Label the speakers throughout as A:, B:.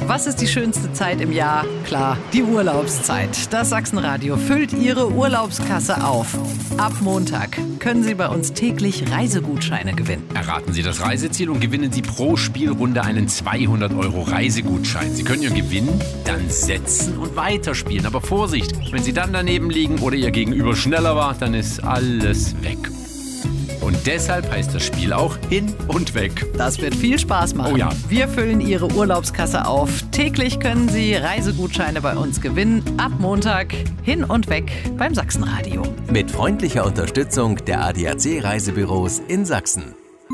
A: Was ist die schönste Zeit im Jahr? Klar, die Urlaubszeit. Das Sachsenradio füllt Ihre Urlaubskasse auf. Ab Montag können Sie bei uns täglich Reisegutscheine gewinnen.
B: Erraten Sie das Reiseziel und gewinnen Sie pro Spielrunde einen 200 € Reisegutschein. Sie können Ihren Gewinn dann setzen und weiterspielen. Aber Vorsicht, wenn Sie dann daneben liegen oder Ihr Gegenüber schneller war, dann ist alles weg. Und deshalb heißt das Spiel auch Hin und Weg.
A: Das wird viel Spaß machen.
B: Oh ja.
A: Wir füllen Ihre Urlaubskasse auf. Täglich können Sie Reisegutscheine bei uns gewinnen. Ab Montag Hin und Weg beim Sachsenradio.
C: Mit freundlicher Unterstützung der ADAC Reisebüros in Sachsen.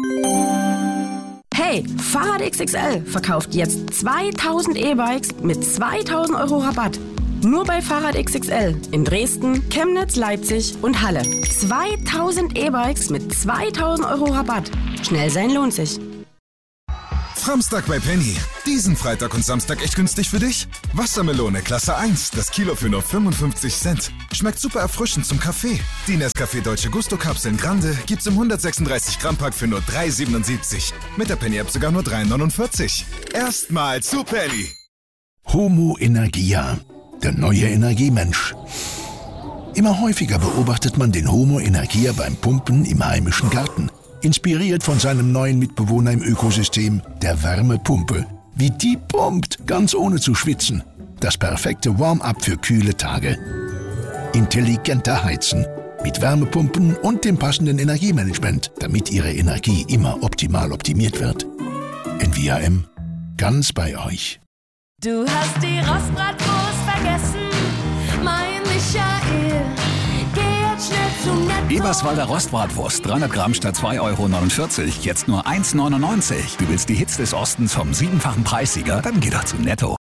D: Hey, Fahrrad XXL verkauft jetzt 2000 E-Bikes mit 2000 € Rabatt. Nur bei Fahrrad XXL in Dresden, Chemnitz, Leipzig und Halle. 2000 E-Bikes mit 2000 € Rabatt. Schnell sein lohnt sich.
E: Framstag bei Penny. Diesen Freitag und Samstag echt günstig für dich? Wassermelone Klasse 1, das Kilo für nur 55 Cent. Schmeckt super erfrischend zum Kaffee. Die Nescafé Dolce Gusto Kapseln Grande gibt's im 136 Gramm Pack für nur 3,77. Mit der Penny App sogar nur 3,49. Erstmal zu Penny.
F: Homo Energia, der neue Energiemensch. Immer häufiger beobachtet man den Homo Energia beim Pumpen im heimischen Garten. Inspiriert von seinem neuen Mitbewohner im Ökosystem, der Wärmepumpe. Wie die pumpt, ganz ohne zu schwitzen. Das perfekte Warm-up für kühle Tage. Intelligenter Heizen. Mit Wärmepumpen und dem passenden Energiemanagement, damit Ihre Energie immer optimal optimiert wird. NVAM, ganz bei euch.
G: Du hast die Rostbratwurst vergessen, mein Michael. Geh jetzt schnell zum Netto.
H: Eberswalder Rostbratwurst, 300 Gramm statt 2,49 €, jetzt nur 1,99 €. Du willst die Hits des Ostens vom 7-fachen Preissieger? Dann geh doch zu Netto.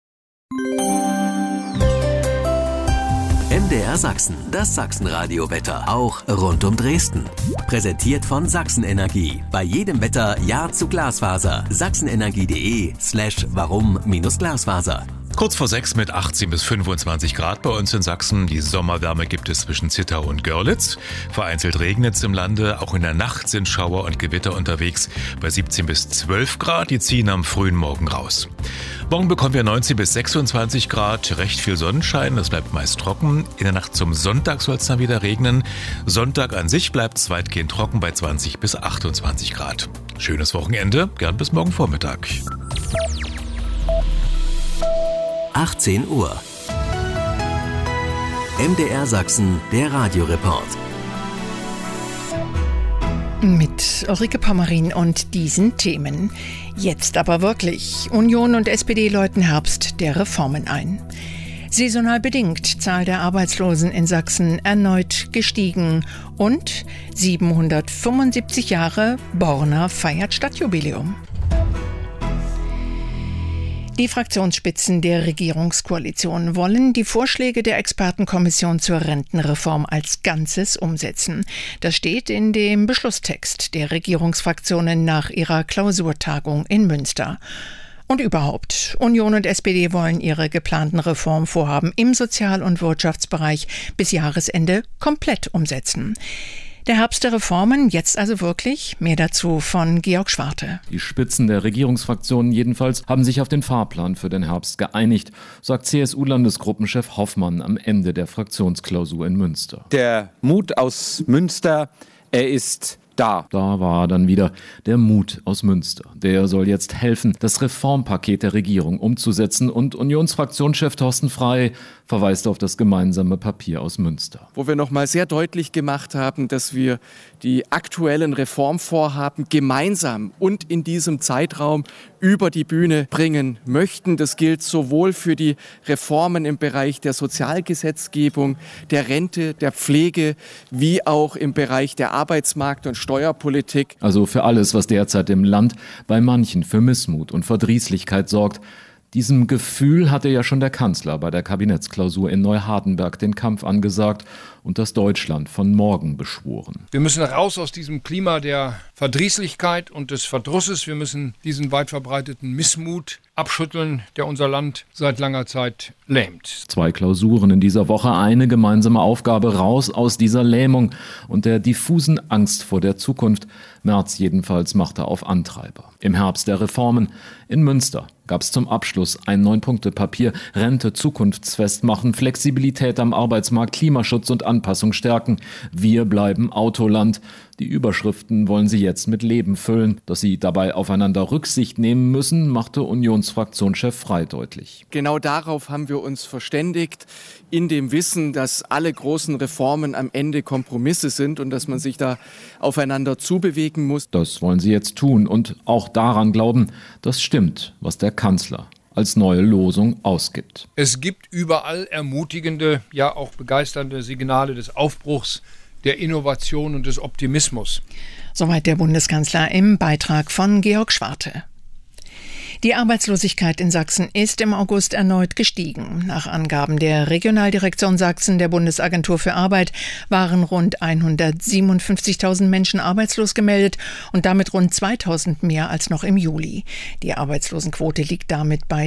C: MDR Sachsen, das Sachsenradio-Wetter, auch rund um Dresden. Präsentiert von Sachsenenergie. Bei jedem Wetter Ja zu Glasfaser. sachsenenergie.de/warum-Glasfaser.
I: Kurz vor 6 mit 18 bis 25 Grad bei uns in Sachsen. Die Sommerwärme gibt es zwischen Zittau und Görlitz. Vereinzelt regnet es im Lande. Auch in der Nacht sind Schauer und Gewitter unterwegs. Bei 17 bis 12 Grad, die ziehen am frühen Morgen raus. Morgen bekommen wir 19 bis 26 Grad. Recht viel Sonnenschein, das bleibt meist trocken. In der Nacht zum Sonntag soll es dann wieder regnen. Sonntag an sich bleibt es weitgehend trocken bei 20 bis 28 Grad. Schönes Wochenende, gern bis morgen Vormittag.
C: 18 Uhr. MDR Sachsen, der Radioreport.
J: Mit Ulrike Pommerin und diesen Themen. Jetzt aber wirklich. Union und SPD läuten Herbst der Reformen ein. Saisonal bedingt Zahl der Arbeitslosen in Sachsen erneut gestiegen. Und 775 Jahre Borna feiert Stadtjubiläum. Die Fraktionsspitzen der Regierungskoalition wollen die Vorschläge der Expertenkommission zur Rentenreform als Ganzes umsetzen. Das steht in dem Beschlusstext der Regierungsfraktionen nach ihrer Klausurtagung in Münster. Und überhaupt, Union und SPD wollen ihre geplanten Reformvorhaben im Sozial- und Wirtschaftsbereich bis Jahresende komplett umsetzen. Der Herbst der Reformen, jetzt also wirklich? Mehr dazu von Georg Schwarte.
K: Die Spitzen der Regierungsfraktionen jedenfalls haben sich auf den Fahrplan für den Herbst geeinigt, sagt CSU-Landesgruppenchef Hoffmann am Ende der Fraktionsklausur in Münster.
L: Der Mut aus Münster, er ist da.
K: Da war dann wieder der Mut aus Münster. Der soll jetzt helfen, das Reformpaket der Regierung umzusetzen. Und Unionsfraktionschef Thorsten Frey verweist auf das gemeinsame Papier aus Münster.
M: Wo wir nochmal sehr deutlich gemacht haben, dass wir die aktuellen Reformvorhaben gemeinsam und in diesem Zeitraum über die Bühne bringen möchten. Das gilt sowohl für die Reformen im Bereich der Sozialgesetzgebung, der Rente, der Pflege, wie auch im Bereich der Arbeitsmarkt- und Steuerpolitik.
K: Also für alles, was derzeit im Land bei manchen für Missmut und Verdrießlichkeit sorgt. Diesem Gefühl hatte ja schon der Kanzler bei der Kabinettsklausur in Neuhardenberg den Kampf angesagt und das Deutschland von morgen beschworen.
N: Wir müssen raus aus diesem Klima der Verdrießlichkeit und des Verdrusses. Wir müssen diesen weit verbreiteten Missmut abschütteln, der unser Land seit langer Zeit lähmt.
K: 2 Klausuren in dieser Woche, eine gemeinsame Aufgabe, raus aus dieser Lähmung und der diffusen Angst vor der Zukunft. Merz jedenfalls machte auf Antreiber. Im Herbst der Reformen in Münster gab es zum Abschluss ein 9-Punkte-Papier, Rente zukunftsfest machen, Flexibilität am Arbeitsmarkt, Klimaschutz und Anpassung stärken. Wir bleiben Autoland. Die Überschriften wollen sie jetzt mit Leben füllen. Dass sie dabei aufeinander Rücksicht nehmen müssen, machte Unionsfraktionschef Frey deutlich.
M: Genau darauf haben wir uns verständigt, in dem Wissen, dass alle großen Reformen am Ende Kompromisse sind und dass man sich da aufeinander zubewegen muss.
K: Das wollen sie jetzt tun und auch daran glauben, das stimmt, was der Kanzler als neue Losung ausgibt.
N: Es gibt überall ermutigende, ja auch begeisternde Signale des Aufbruchs, der Innovation und des Optimismus.
J: Soweit der Bundeskanzler im Beitrag von Georg Schwarte. Die Arbeitslosigkeit in Sachsen ist im August erneut gestiegen. Nach Angaben der Regionaldirektion Sachsen der Bundesagentur für Arbeit waren rund 157.000 Menschen arbeitslos gemeldet und damit rund 2.000 mehr als noch im Juli. Die Arbeitslosenquote liegt damit bei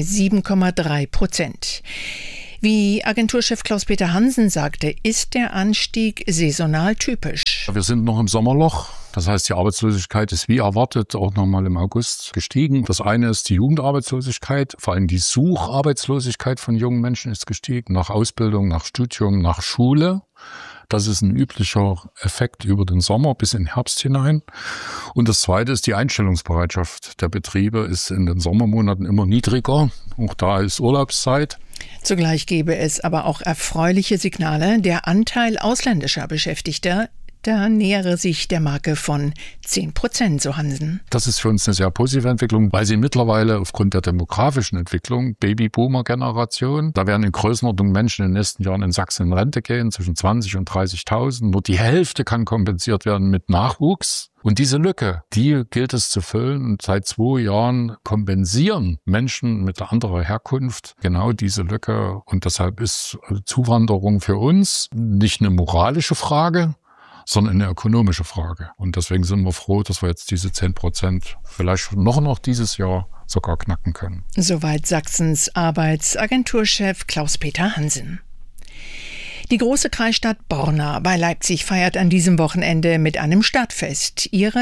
J: 7,3%. Wie Agenturchef Klaus-Peter Hansen sagte, ist der Anstieg saisonal typisch.
O: Wir sind noch im Sommerloch. Das heißt, die Arbeitslosigkeit ist wie erwartet auch nochmal im August gestiegen. Das eine ist die Jugendarbeitslosigkeit, vor allem die Sucharbeitslosigkeit von jungen Menschen ist gestiegen, nach Ausbildung, nach Studium, nach Schule. Das ist ein üblicher Effekt über den Sommer bis in den Herbst hinein. Und das Zweite ist die Einstellungsbereitschaft der Betriebe ist in den Sommermonaten immer niedriger. Auch da ist Urlaubszeit.
J: Zugleich gebe es aber auch erfreuliche Signale. Der Anteil ausländischer Beschäftigter, da nähere sich der Marke von 10%, so Hansen.
O: Das ist für uns eine sehr positive Entwicklung, weil sie mittlerweile aufgrund der demografischen Entwicklung, Babyboomer-Generation, da werden in Größenordnung Menschen in den nächsten Jahren in Sachsen in Rente gehen, zwischen 20.000 und 30.000. Nur die Hälfte kann kompensiert werden mit Nachwuchs. Und diese Lücke, die gilt es zu füllen. Und seit 2 Jahren kompensieren Menschen mit anderer Herkunft genau diese Lücke. Und deshalb ist Zuwanderung für uns nicht eine moralische Frage, sondern eine ökonomische Frage. Und deswegen sind wir froh, dass wir jetzt diese 10% vielleicht noch dieses Jahr sogar knacken können.
J: Soweit Sachsens Arbeitsagenturchef Klaus-Peter Hansen. Die große Kreisstadt Borna bei Leipzig feiert an diesem Wochenende mit einem Stadtfest ihre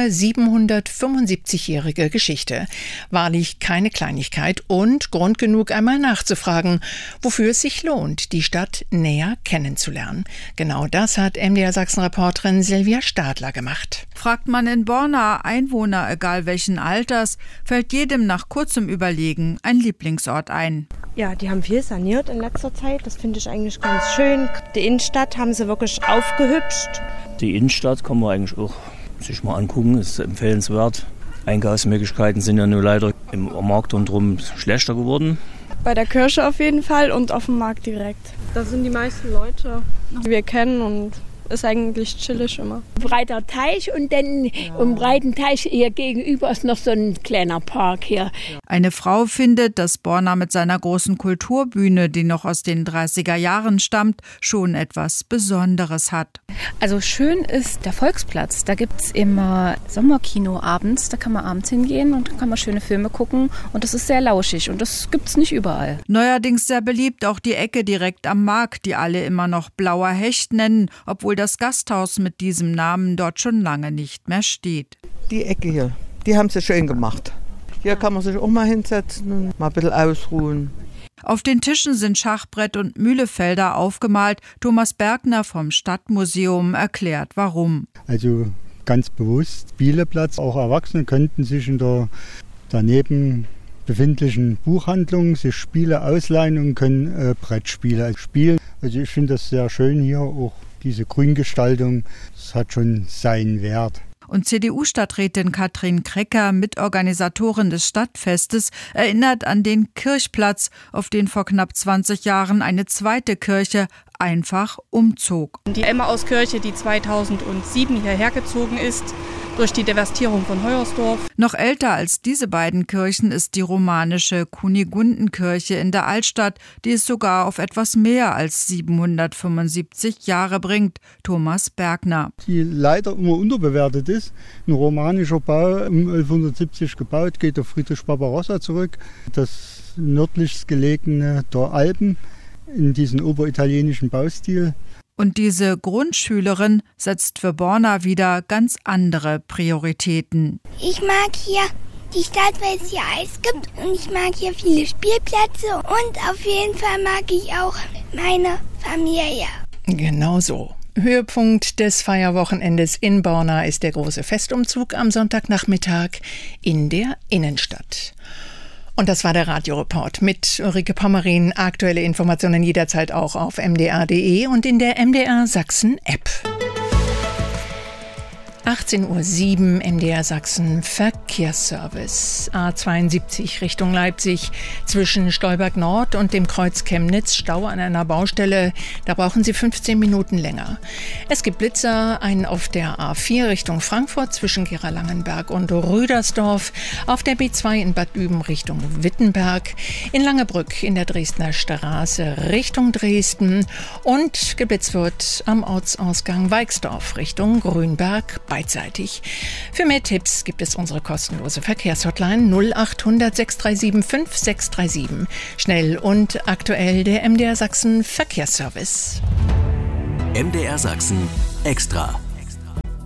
J: 775-jährige Geschichte. Wahrlich keine Kleinigkeit und Grund genug, einmal nachzufragen, wofür es sich lohnt, die Stadt näher kennenzulernen. Genau das hat MDR Sachsen-Reporterin Silvia Stadler gemacht.
P: Fragt man in Borna Einwohner, egal welchen Alters, fällt jedem nach kurzem Überlegen ein Lieblingsort ein.
Q: Ja, die haben viel saniert in letzter Zeit. Das finde ich eigentlich ganz schön. Die Innenstadt haben sie wirklich aufgehübscht.
R: Die Innenstadt kann man eigentlich auch sich mal angucken, ist empfehlenswert. Einkaufsmöglichkeiten sind ja nur leider im Markt rundherum schlechter geworden.
S: Bei der Kirche auf jeden Fall und auf dem Markt direkt. Da sind die meisten Leute, die wir kennen und ist eigentlich chillig immer.
T: Breiter Teich und dann im breiten Teich hier gegenüber ist noch so ein kleiner Park hier.
P: Eine Frau findet, dass Borna mit seiner großen Kulturbühne, die noch aus den 30er Jahren stammt, schon etwas Besonderes hat.
U: Also schön ist der Volksplatz. Da gibt es immer Sommerkino abends. Da kann man abends hingehen und kann man schöne Filme gucken. Und das ist sehr lauschig und das gibt es nicht überall.
P: Neuerdings sehr beliebt auch die Ecke direkt am Markt, die alle immer noch Blauer Hecht nennen, obwohl das Gasthaus mit diesem Namen dort schon lange nicht mehr steht.
V: Die Ecke hier, die haben sie schön gemacht. Hier kann man sich auch mal hinsetzen und mal ein bisschen ausruhen.
P: Auf den Tischen sind Schachbrett und Mühlefelder aufgemalt. Thomas Bergner vom Stadtmuseum erklärt, warum.
W: Also ganz bewusst Spieleplatz. Auch Erwachsene könnten sich in der daneben befindlichen Buchhandlung sich Spiele ausleihen und können Brettspiele spielen. Also ich finde das sehr schön hier, auch diese Grüngestaltung, das hat schon seinen Wert.
P: Und CDU-Stadträtin Katrin Krecker, Mitorganisatorin des Stadtfestes, erinnert an den Kirchplatz, auf den vor knapp 20 Jahren eine zweite Kirche einfach umzog.
X: Die Emmauskirche, die 2007 hierher gezogen ist,
A: durch die Devastierung von Hoyersdorf.
P: Noch älter als diese beiden Kirchen ist die romanische Kunigundenkirche in der Altstadt, die es sogar auf etwas mehr als 775 Jahre bringt. Thomas Bergner.
W: Die leider immer unterbewertet ist. Ein romanischer Bau, um 1170 gebaut, geht auf Friedrich Barbarossa zurück. Das nördlichst gelegene der Alpen in diesen oberitalienischen Baustil.
P: Und diese Grundschülerin setzt für Borna wieder ganz andere Prioritäten.
B: Ich mag hier die Stadt, weil es hier Eis gibt, und ich mag hier viele Spielplätze und auf jeden Fall mag ich auch meine Familie.
J: Genau so. Höhepunkt des Feierwochenendes in Borna ist der große Festumzug am Sonntagnachmittag in der Innenstadt. Und das war der Radioreport mit Ulrike Pommerin. Aktuelle Informationen jederzeit auch auf mdr.de und in der MDR Sachsen App. 18:07 Uhr MDR Sachsen Verkehrsservice. A72 Richtung Leipzig zwischen Stolberg Nord und dem Kreuz Chemnitz Stau an einer Baustelle. Da brauchen Sie 15 Minuten länger. Es gibt Blitzer, einen auf der A4 Richtung Frankfurt zwischen Gera-Langenberg und Rüdersdorf, auf der B2 in Bad Üben Richtung Wittenberg, in Langebrück in der Dresdner Straße Richtung Dresden und geblitzt wird am Ortsausgang Weixdorf Richtung Grünberg beidseitig. Für mehr Tipps gibt es unsere kostenlose Verkehrshotline 0800 637 5637. Schnell und aktuell der MDR Sachsen Verkehrsservice.
C: MDR Sachsen extra.